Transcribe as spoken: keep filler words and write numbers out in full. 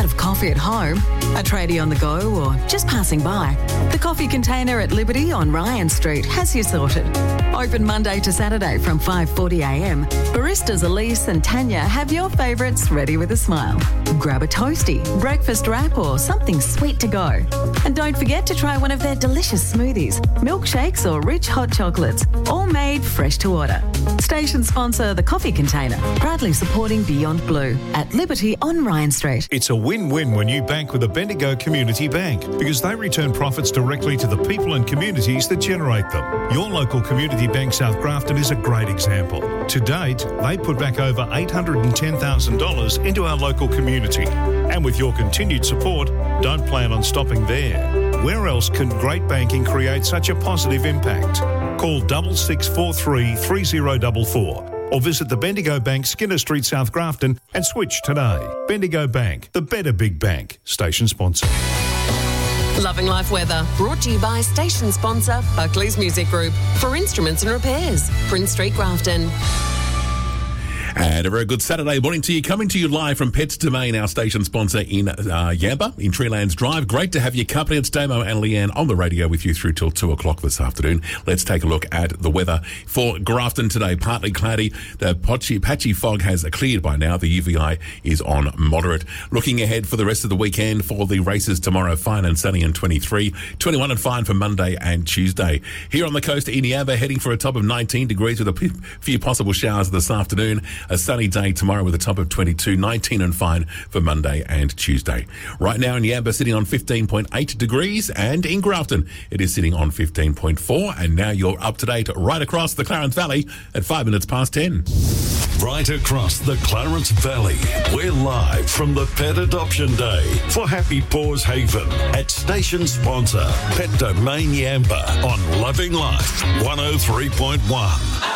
out of coffee at home, a tradie on the go, or just passing by, the Coffee Container at Liberty on Ryan Street has you sorted. Open Monday to Saturday from five forty a m. Baristas Elise and Tanya have your favourites ready with a smile. Grab a toasty, breakfast wrap, or something sweet to go. And don't forget to try one of their delicious smoothies, milkshakes, or rich hot chocolates, all made fresh to order. Station sponsor The Coffee Container, proudly supporting Beyond Blue at Liberty on Ryan Street. It's a win-win when you bank with a Bendigo Community Bank because they return profits directly to the people and communities that generate them. Your local Community Bank South Grafton is a great example. To date, they put back over eight hundred ten thousand dollars into our local community. And with your continued support, don't plan on stopping there. Where else can great banking create such a positive impact? Call double six four three three zero four four or visit the Bendigo Bank, Skinner Street, South Grafton and switch today. Bendigo Bank, the better big bank. Station sponsor. Loving Life Weather, brought to you by station sponsor Buckley's Music Group for instruments and repairs, Prince Street, Grafton. And a very good Saturday morning to you, coming to you live from Pets Domain, our station sponsor in uh, Yamba, in Treelands Drive. Great to have your company. It's Damo and Leanne on the radio with you through till two o'clock this afternoon. Let's take a look at the weather for Grafton today. Partly cloudy. The patchy, patchy fog has cleared by now. The U V I is on moderate. Looking ahead for the rest of the weekend for the races tomorrow, fine and sunny and twenty-three. twenty-one and fine for Monday and Tuesday. Here on the coast in Yamba, heading for a top of nineteen degrees with a p- few possible showers this afternoon. A sunny day tomorrow with a top of twenty-two, nineteen and fine for Monday and Tuesday. Right now in Yamba, sitting on fifteen point eight degrees, and in Grafton, it is sitting on fifteen point four. And now you're up to date right across the Clarence Valley at five minutes past ten. Right across the Clarence Valley, we're live from the Pet Adoption Day for Happy Paws Haven at station sponsor Pet Domain Yamba on Loving Life one oh three point one.